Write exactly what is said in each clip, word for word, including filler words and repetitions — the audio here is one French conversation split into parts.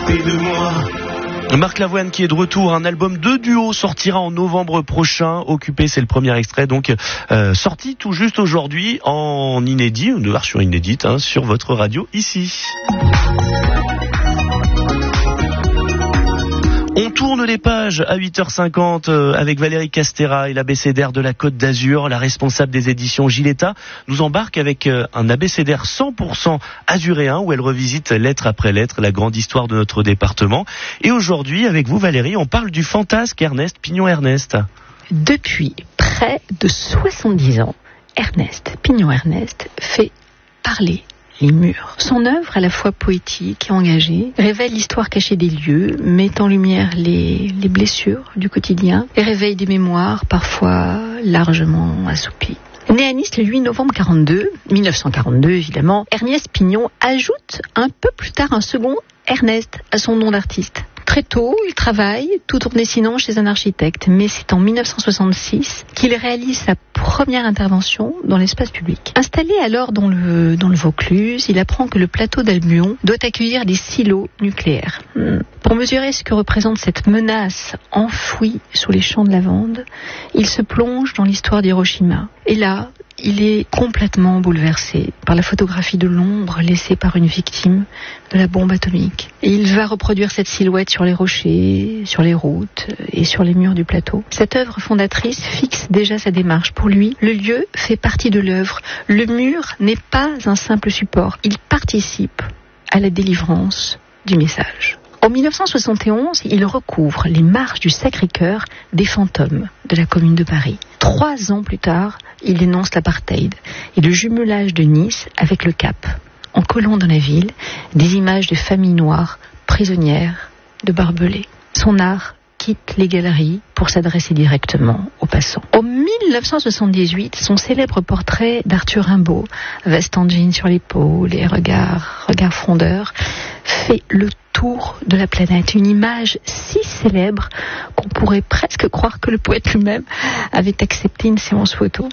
s'occuper de moi. Marc Lavoine qui est de retour, un album de duo sortira en novembre prochain. Occupé, c'est le premier extrait, donc euh, sorti tout juste aujourd'hui en inédit, une version inédite hein, sur votre radio ici. On tourne les pages à huit heures cinquante avec Valérie Castera et l'abécédaire de la Côte d'Azur. La responsable des éditions Giletta nous embarque avec un abécédaire cent pour cent azuréen où elle revisite lettre après lettre la grande histoire de notre département. Et aujourd'hui, avec vous Valérie, on parle du fantasque Ernest Pignon-Ernest. Depuis près de soixante-dix ans, Ernest Pignon-Ernest fait parler les murs. Son œuvre, à la fois poétique et engagée, révèle l'histoire cachée des lieux, met en lumière les, les blessures du quotidien et réveille des mémoires parfois largement assoupies. Né à Nice le huit novembre quarante-deux, mille neuf cent quarante-deux évidemment, Ernest Pignon ajoute un peu plus tard un second Ernest à son nom d'artiste. Très tôt, il travaille tout en dessinant chez un architecte, mais c'est en mille neuf cent soixante-six qu'il réalise sa première intervention dans l'espace public. Installé alors dans le, dans le Vaucluse, il apprend que le plateau d'Albion doit accueillir des silos nucléaires. Pour mesurer ce que représente cette menace enfouie sous les champs de lavande, il se plonge dans l'histoire d'Hiroshima. Et là, il est complètement bouleversé par la photographie de l'ombre laissée par une victime de la bombe atomique. Et il va reproduire cette silhouette sur les rochers, sur les routes et sur les murs du plateau. Cette œuvre fondatrice fixe déjà sa démarche. Pour lui, le lieu fait partie de l'œuvre. Le mur n'est pas un simple support. Il participe à la délivrance du message. En mille neuf cent soixante et onze, il recouvre les marches du Sacré-Cœur des fantômes de la Commune de Paris. Trois ans plus tard, il dénonce l'apartheid et le jumelage de Nice avec le Cap, en collant dans la ville des images de familles noires, prisonnières, de barbelés. Son art quitte les galeries pour s'adresser directement aux passants. En mille neuf cent soixante-dix-huit, son célèbre portrait d'Arthur Rimbaud, veste en jean sur l'épaule et regard, regard frondeur, fait le tour de la planète. Une image si célèbre qu'on pourrait presque croire que le poète lui-même avait accepté une séance photo.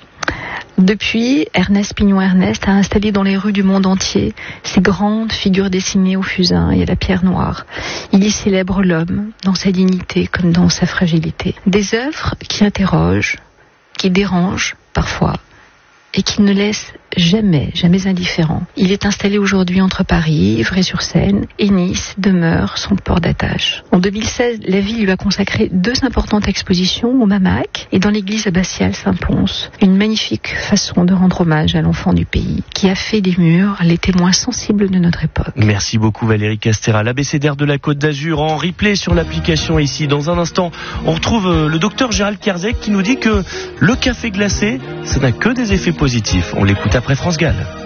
Depuis, Ernest Pignon-Ernest a installé dans les rues du monde entier ces grandes figures dessinées au fusain et à la pierre noire. Il y célèbre l'homme dans sa dignité comme dans sa fragilité. Des œuvres qui interrogent, qui dérangent parfois et qui ne laissent jamais, jamais indifférent. Il est installé aujourd'hui entre Paris, Ivry-sur-Seine et Nice demeure son port d'attache. En deux mille seize, la ville lui a consacré deux importantes expositions au Mamac et dans l'église abbatiale Saint-Pons. Une magnifique façon de rendre hommage à l'enfant du pays qui a fait des murs les témoins sensibles de notre époque. Merci beaucoup Valérie Castera. L'abécédaire de la Côte d'Azur en replay sur l'application ici. Dans un instant, on retrouve le docteur Gérald Kerzek qui nous dit que le café glacé, ça n'a que des effets positifs. On l'écoute après France Gall.